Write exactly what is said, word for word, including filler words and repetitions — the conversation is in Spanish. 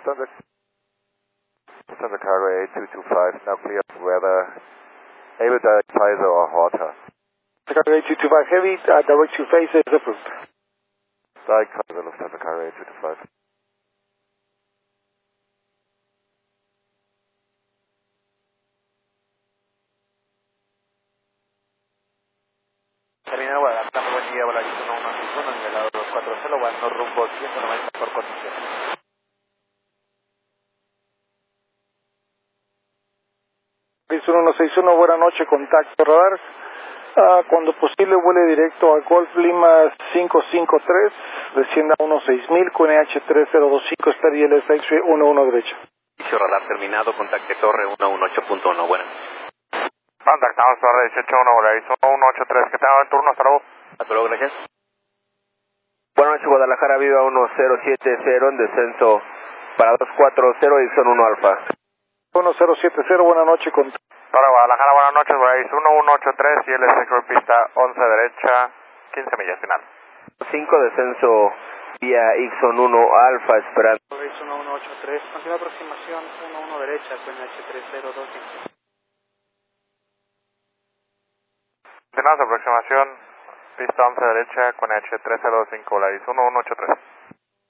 Lufthansa. Lufthansa Cargo eight two two five, now clear weather. Able direct Pfizer or Horta. Cargo eight two two five Heavy, uh, direct to Pfizer is approved. Direct Pfizer, Lufthansa Cargo eight two two five. Terminal Guadalajara, buen día, Volaris uno uno seis uno, nivelado dos cuatro cero, Guadalajara rumbo ciento noventa por condición. uno seis uno, buena noche, contacto radar. Uh, cuando posible, vuele directo a Golf Lima cinco cinco tres, descienda a seis mil con E H tres cero dos cinco, está I L S X-Ray uno uno derecha. Servicio radar terminado, contacte torre uno uno ocho punto uno, buenas. Contactamos torre dieciocho uno, Volaris uno uno ocho tres, que tengan el turno, hasta luego. Hasta luego, gracias. Buenas noches, Guadalajara, Viva uno cero siete cero en descenso para dos cuatro cero, Dixon uno Alfa. uno cero siete cero, buena noche, contacto. Para Guadalajara, buenas noches, Volaris uno uno ocho tres, I L S X-Ray pista once derecha, quince millas final. cinco, descenso vía Ixon uno Alfa, esperando. Volaris uno uno ocho tres, continúa aproximación uno uno derecha con H tres cero dos cinco. Tenemos aproximación, pista once derecha con H tres cero dos cinco, Volaris uno uno ocho tres.